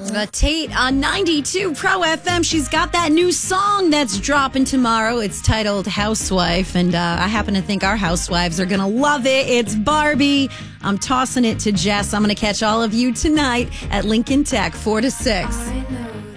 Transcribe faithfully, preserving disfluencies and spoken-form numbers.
Uh, Tate on ninety-two Pro F M. She's got that new song that's dropping tomorrow. It's titled Housewife, and uh, I happen to think our housewives are going to love it. It's Barbie. I'm tossing it to Jess. I'm going to catch all of you tonight at Lincoln Tech, four to six.